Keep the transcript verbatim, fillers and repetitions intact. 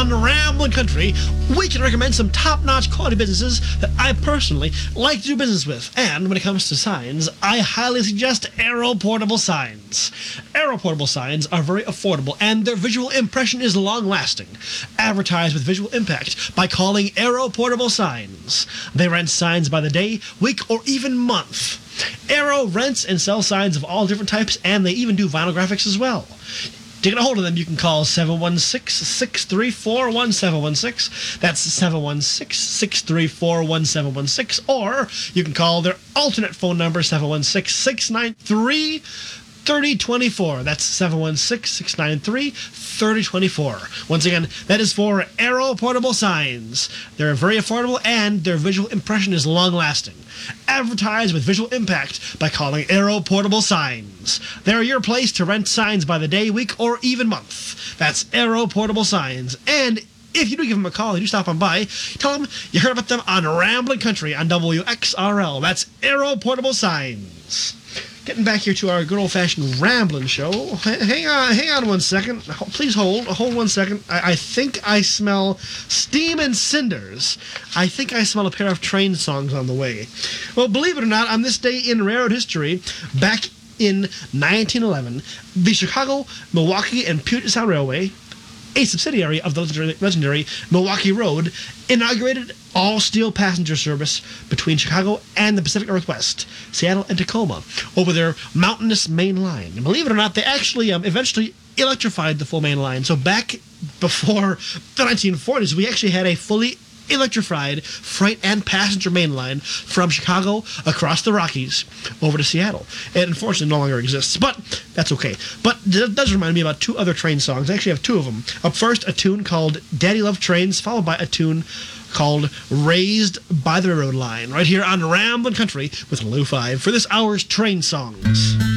on Ramblin' Country, we can recommend some top-notch quality businesses that I personally like to do business with. And when it comes to signs, I highly suggest Aero Portable Signs. Aero Portable Signs are very affordable, and their visual impression is long-lasting. Advertise with visual impact by calling Aero Portable Signs. They rent signs by the day, week, or even month. Aero rents and sells signs of all different types, and they even do vinyl graphics as well. To get a hold of them, you can call seven one six, six three four, one seven one six. That's seven one six, six three four, one seven one six. Or you can call their alternate phone number, seven one six, six nine three, three oh two four. That's seven one six, six nine three, three oh two four. Once again, that is for Aero Portable Signs. They're very affordable, and their visual impression is long-lasting. Advertise with visual impact by calling Aero Portable Signs. They're your place to rent signs by the day, week, or even month. That's Aero Portable Signs. And if you do give them a call, you do stop on by, tell them you heard about them on Ramblin' Country on W X R L. That's Aero Portable Signs. Getting back here to our good old-fashioned Ramblin' show. H- hang on, hang on one second. Please hold, hold one second. I, I think I smell steam and cinders. I think I smell a pair of train songs on the way. Well, believe it or not, on this day in railroad history, back in nineteen eleven, the Chicago, Milwaukee, and Puget Sound Railway, a subsidiary of the legendary, legendary Milwaukee Road, inaugurated all-steel passenger service between Chicago and the Pacific Northwest, Seattle and Tacoma, over their mountainous main line. And believe it or not, they actually um, eventually electrified the full main line. So back before the nineteen forties, we actually had a fully electrified freight and passenger main line from Chicago across the Rockies over to Seattle. It unfortunately no longer exists, but that's okay. But it does remind me about two other train songs. I actually have two of them. Up first, a tune called Daddy Love Trains, followed by a tune called Raised by the Railroad Line, right here on Ramblin' Country with Lou five for this hour's train songs.